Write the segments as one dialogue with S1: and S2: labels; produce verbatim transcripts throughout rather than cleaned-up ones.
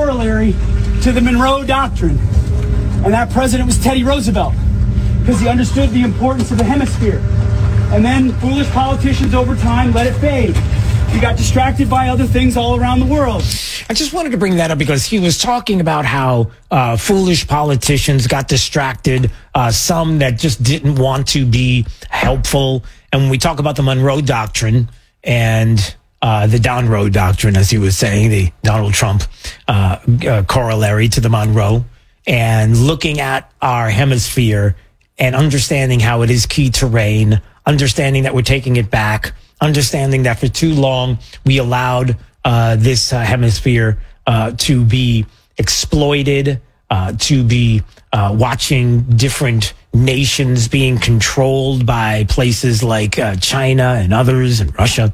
S1: corollary to the Monroe Doctrine. And that president was Teddy Roosevelt, because he understood the importance of the hemisphere. And then foolish politicians over time let it fade. He got distracted by other things all around the world.
S2: I just wanted to bring that up because he was talking about how uh, foolish politicians got distracted, uh, some that just didn't want to be helpful. And when we talk about the Monroe Doctrine and uh, the Donroe Doctrine, as he was saying, the Donald Trump uh, uh, corollary to the Monroe, and looking at our hemisphere and understanding how it is key terrain, understanding that we're taking it back, understanding that for too long we allowed uh, this uh, hemisphere uh, to be exploited, uh, to be uh, watching different nations being controlled by places like uh, China and others and Russia.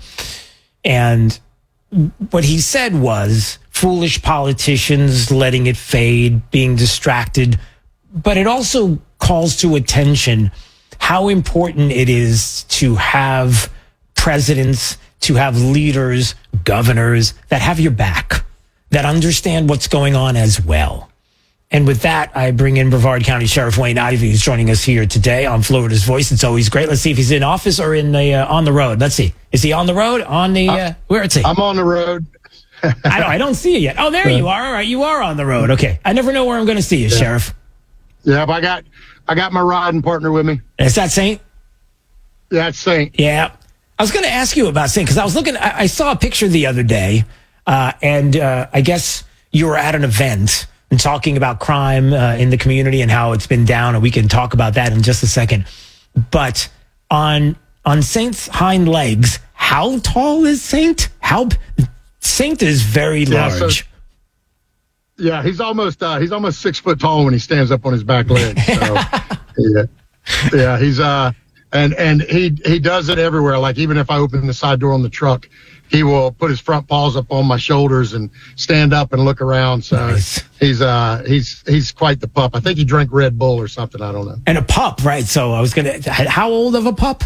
S2: And what he said was foolish politicians letting it fade, being distracted, but it also calls to attention how important it is to have presidents, to have leaders, governors that have your back, that understand what's going on as well. And with that, I bring in Brevard County Sheriff Wayne Ivey, who's joining us here today on Florida's Voice. It's always great. Let's see if he's in office or in the uh, on the road. Let's see. Is he on the road? On the uh, where is he?
S3: I'm on the road.
S2: I don't. I don't see you yet. Oh, there you are. All right, you are on the road. Okay. I never know where I'm going to see you,
S3: yeah.
S2: Sheriff.
S3: Yeah, but I got I got my riding partner with me.
S2: Is that Saint?
S3: Yeah, it's Saint.
S2: Yeah. I was going to ask you about Saint because I was looking. I, I saw a picture the other day, uh, and uh, I guess you were at an event and talking about crime uh, in the community and how it's been down, and we can talk about that in just a second. But on on Saint's hind legs, how tall is Saint? How Saint is very
S3: yeah,
S2: large.
S3: So, yeah, he's almost uh, he's almost six foot tall when he stands up on his back legs. So, yeah, yeah, he's uh, and and he he does it everywhere. Like even if I open the side door on the truck, he will put his front paws up on my shoulders and stand up and look around. So nice. he's uh he's he's quite the pup. I think he drank Red Bull or something. I don't know.
S2: And a pup, right? So I was gonna. How old of a pup?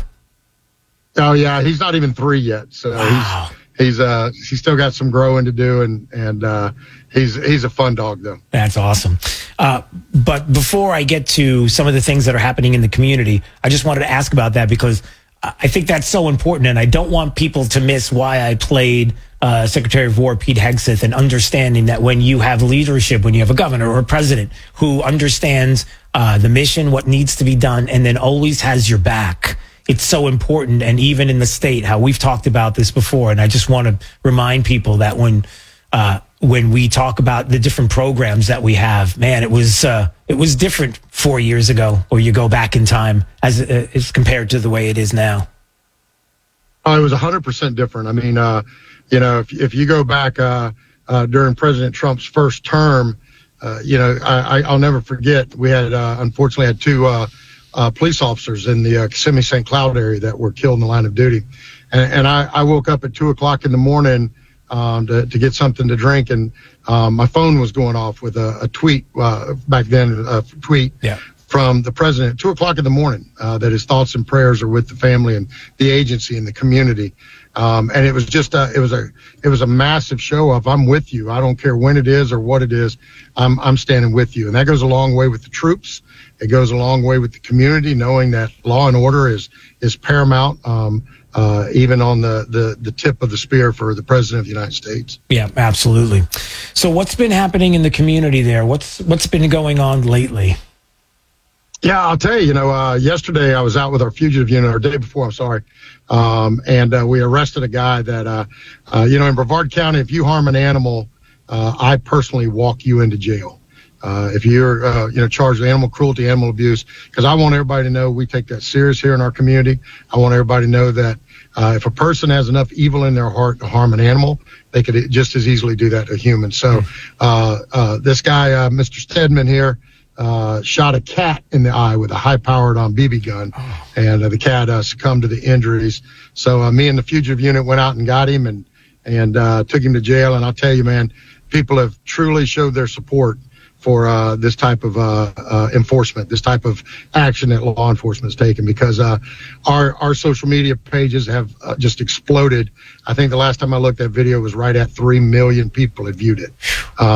S3: Oh yeah, he's not even three yet. So
S2: wow.
S3: he's he's uh he's still got some growing to do, and and uh, he's he's a fun dog though.
S2: That's awesome. Uh, but before I get to some of the things that are happening in the community, I just wanted to ask about that because I think that's so important, and I don't want people to miss why I played uh, Secretary of War Pete Hegseth, and understanding that when you have leadership, when you have a governor or a president who understands uh, the mission, what needs to be done, and then always has your back, it's so important. And even in the state, how we've talked about this before, and I just want to remind people that when uh, when we talk about the different programs that we have, man, it was uh, it was different four years ago, or you go back in time as uh, as compared to the way it is now.
S3: Oh, it was one hundred percent different. I mean, uh, you know, if if you go back uh, uh, during President Trump's first term, uh, you know, I, I'll never forget. We had uh, unfortunately had two uh, uh, police officers in the uh, Kissimmee Saint Cloud area that were killed in the line of duty, and, and I, I woke up at two o'clock in the morning um, to, to get something to drink, and um, my phone was going off with a, a tweet uh, back then, a tweet
S2: yeah.
S3: from the president at two o'clock in the morning uh, that his thoughts and prayers are with the family and the agency and the community. Um, and it was just a, it was a, it was a massive show of I'm with you. I don't care when it is or what it is. I'm, I'm standing with you. And that goes a long way with the troops. It goes a long way with the community, knowing that law and order is, is paramount. Um, Uh, even on the, the, the tip of the spear for the president of the United States.
S2: Yeah, absolutely. So what's been happening in the community there? What's what's been going on lately?
S3: Yeah, I'll tell you, you know, uh, yesterday I was out with our fugitive unit, or day before, I'm sorry, um, and uh, we arrested a guy that, uh, uh, you know, in Brevard County, if you harm an animal, uh, I personally walk you into jail. Uh, if you're, uh, you know, charged with animal cruelty, animal abuse, because I want everybody to know we take that serious here in our community. I want everybody to know that uh, if a person has enough evil in their heart to harm an animal, they could just as easily do that to a human. So uh, uh, this guy, uh, Mister Stedman here, uh, shot a cat in the eye with a high-powered um, B B gun, and uh, the cat uh, succumbed to the injuries. So uh, me and the fugitive unit went out and got him and and uh, took him to jail. And I'll tell you, man, people have truly showed their support for uh, this type of uh, uh, enforcement, this type of action that law enforcement has taken, because uh, our our social media pages have uh, just exploded. I think the last time I looked, that video was right at three million people had viewed it. Uh,